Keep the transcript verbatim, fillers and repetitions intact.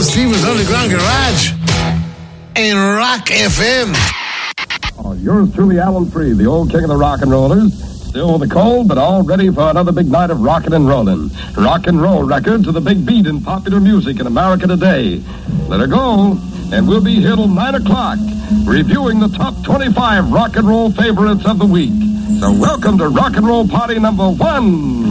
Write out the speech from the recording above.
Stevens Underground Garage and Rock F M. Oh, yours truly, Alan Freed, the old king of the rock and rollers. Still with a cold, but all ready for another big night of rockin' and rollin'. Rock and roll records are the big beat in popular music in America today. Let her go, and we'll be here till nine o'clock, reviewing the top twenty-five rock and roll favorites of the week. So welcome to Rock and Roll Party number one